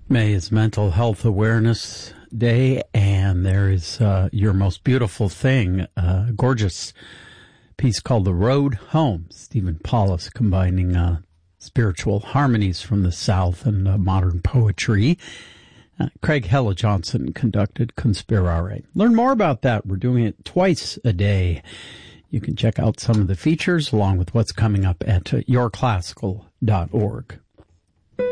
May is Mental Health Awareness Day, and there is Your Most Beautiful Thing, a gorgeous piece called The Road Home. Stephen Paulus combining spiritual harmonies from the South and modern poetry. Craig Hella Johnson conducted Conspirare. Learn more about that. We're doing it twice a day. You can check out some of the features along with what's coming up at yourclassical.org.